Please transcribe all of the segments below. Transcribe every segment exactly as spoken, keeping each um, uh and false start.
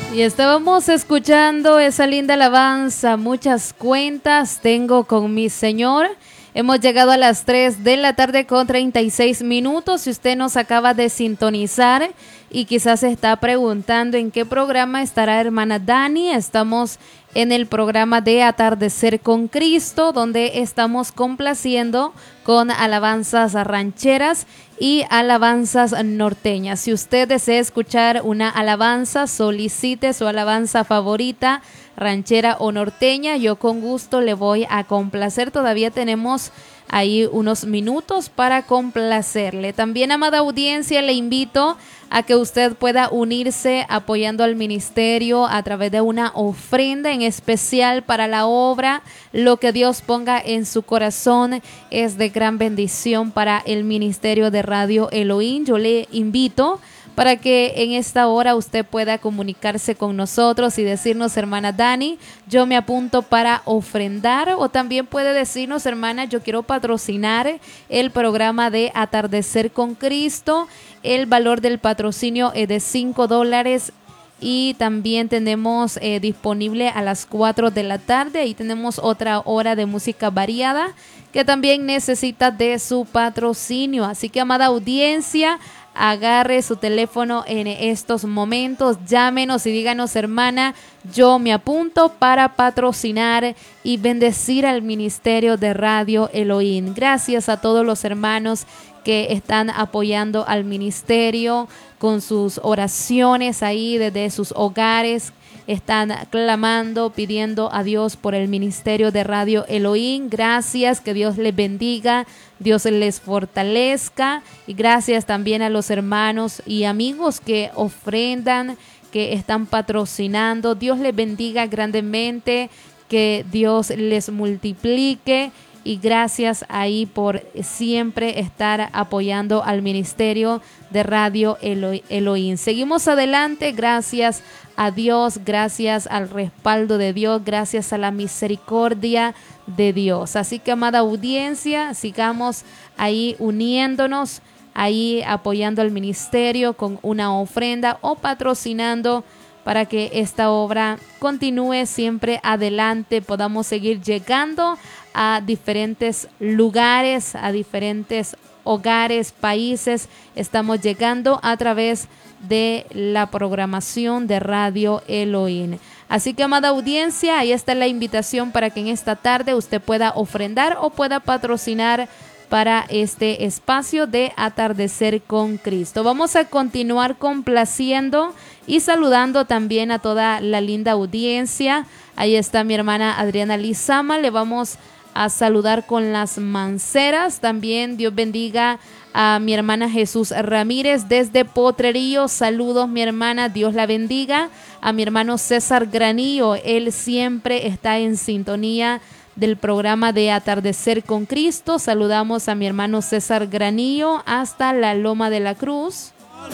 Y estábamos escuchando esa linda alabanza, muchas cuentas tengo con mi Señor. Hemos llegado a las tres de la tarde con treinta y seis minutos. Si usted nos acaba de sintonizar y quizás se está preguntando en qué programa estará hermana Dani, estamos en el programa de Atardecer con Cristo, donde estamos complaciendo con alabanzas rancheras y alabanzas norteñas. Si usted desea escuchar una alabanza, solicite su alabanza favorita, ranchera o norteña, yo con gusto le voy a complacer. Todavía tenemos ahí unos minutos para complacerle. También, amada audiencia, le invito a que usted pueda unirse apoyando al ministerio a través de una ofrenda en especial para la obra. Lo que Dios ponga en su corazón es de gran bendición para el ministerio de Radio Elohim. Yo le invito para que en esta hora usted pueda comunicarse con nosotros y decirnos: hermana Dani, yo me apunto para ofrendar, o también puede decirnos: hermana, yo quiero patrocinar el programa de Atardecer con Cristo. El valor del patrocinio es de cinco dólares. Y también tenemos eh, disponible a las cuatro de la tarde. Ahí tenemos otra hora de música variada que también necesita de su patrocinio. Así que, amada audiencia, agarre su teléfono en estos momentos, llámenos y díganos: hermana, yo me apunto para patrocinar y bendecir al ministerio de Radio Elohim. Gracias a todos los hermanos que están apoyando al ministerio con sus oraciones ahí desde sus hogares. Están clamando, pidiendo a Dios por el ministerio de Radio Elohim. Gracias, que Dios les bendiga, Dios les fortalezca. Y gracias también a los hermanos y amigos que ofrendan, que están patrocinando. Dios les bendiga grandemente, que Dios les multiplique. Y gracias ahí por siempre estar apoyando al ministerio de Radio Elo- Elohim. Seguimos adelante, gracias a Dios, gracias al respaldo de Dios, gracias a la misericordia de Dios. Así que, amada audiencia, sigamos ahí uniéndonos, ahí apoyando al ministerio con una ofrenda o patrocinando, para que esta obra continúe siempre adelante, podamos seguir llegando a diferentes lugares, a diferentes hogares, países. Estamos llegando a través de la programación de Radio Elohim. Así que, amada audiencia, ahí está la invitación para que en esta tarde usted pueda ofrendar o pueda patrocinar para este espacio de Atardecer con Cristo. Vamos a continuar complaciendo y saludando también a toda la linda audiencia. Ahí está mi hermana Adriana Lizama. Le vamos a saludar con las manceras. También Dios bendiga a mi hermana Jesús Ramírez desde Potrerío. Saludos, mi hermana, Dios la bendiga. A mi hermano César Granillo, él siempre está en sintonía del programa de Atardecer con Cristo. Saludamos a mi hermano César Granillo hasta la Loma de la Cruz.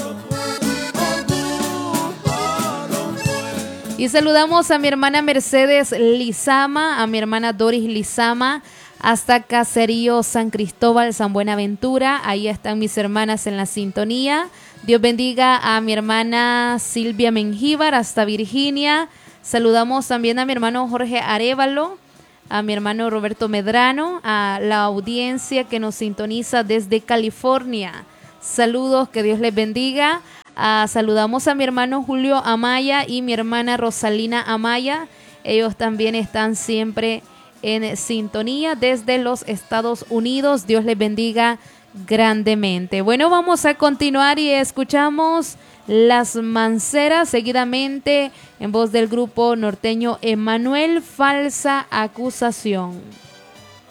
Y saludamos a mi hermana Mercedes Lizama, a mi hermana Doris Lizama, hasta Caserío San Cristóbal, San Buenaventura. Ahí están mis hermanas en la sintonía. Dios bendiga a mi hermana Silvia Mengíbar hasta Virginia. Saludamos también a mi hermano Jorge Arévalo, a mi hermano Roberto Medrano, a la audiencia que nos sintoniza desde California. Saludos, que Dios les bendiga. Uh, saludamos a mi hermano Julio Amaya y mi hermana Rosalina Amaya. Ellos también están siempre en sintonía desde los Estados Unidos. Dios les bendiga grandemente. Bueno, vamos a continuar y escuchamos Las Manceras, seguidamente en voz del grupo norteño Emanuel, Falsa Acusación.